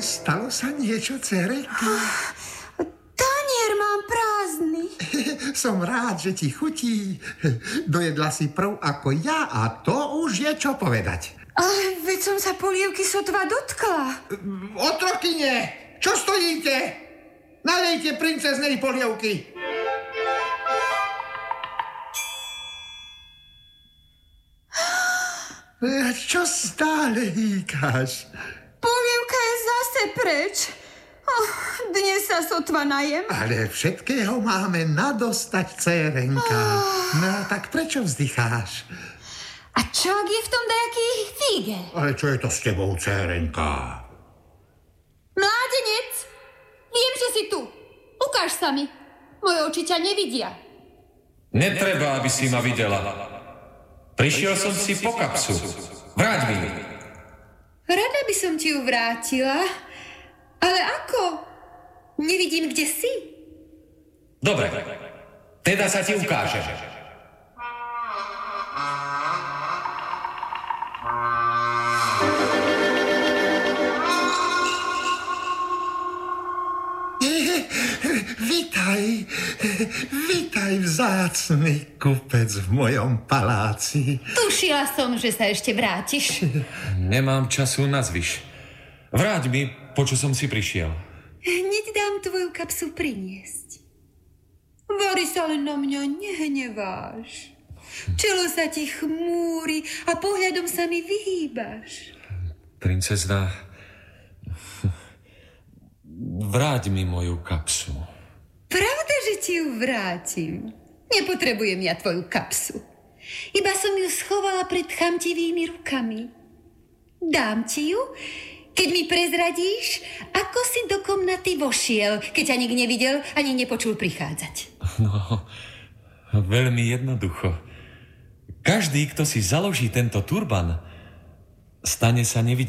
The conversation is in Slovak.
Stalo sa niečo, dcérenka? Tanier mám prázdny. Som rád, že ti chutí. Dojedla si prv ako ja a to už je čo povedať. Ale veď som sa polievky sotva dotkla. Otrokyne, čo stojíte? Nalejte princeznej polievky. Čo stále hýkaš? Polievka je zase preč. Dnes sa sotva najem. Ale všetkého máme nadostať, dcérenka. No tak prečo vzdycháš? A čo, ak je v tom dajaký fígel? Ale čo je to s tebou, dcérenka? Mládenec, viem, že si tu. Ukáž sa mi. Moje oči ťa nevidia. Netreba, aby si ma videla. Prišiel som si po kapsu. Vráť mi. Rada by som ti ju vrátila, ale ako? Nevidím, kde si. Dobre, teda sa ti ukážem. Vítaj, vzácny kupec v mojom paláci. Tušila som, že sa ešte vrátiš. Nemám času na zvyš. Vráť mi, po čo som si prišiel. Hneď dám tvoju kapsu priniesť. Vary sa len na mňa nehneváš. Čelo sa ti chmúri a pohľadom sa mi vyhýbaš. Princezna, vráť mi moju kapsu. Pravda, že ti ju vrátim. Nepotrebujem ja tvoju kapsu. Iba som ju schovala pred chamtivými rukami. Dám ti ju, keď mi prezradíš, ako si do komnaty vošiel, keď ťa nik nevidel ani nepočul prichádzať. No, veľmi jednoducho. Každý, kto si založí tento turban, stane sa neviditeľný.